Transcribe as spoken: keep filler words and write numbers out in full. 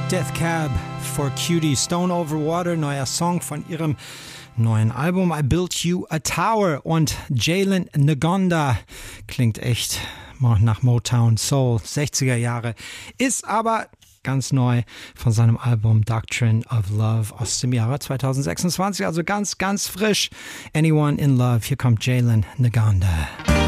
Death Cab for Cutie, Stone Over Water, neuer Song von ihrem neuen Album I Built You a Tower. Und Jalen Ngonda klingt echt nach Motown Soul, sechziger Jahre, ist aber ganz neu von seinem Album Doctrine of Love aus dem Jahre zwanzig sechsundzwanzig, also ganz, ganz frisch. Anyone in Love, hier kommt Jalen Ngonda.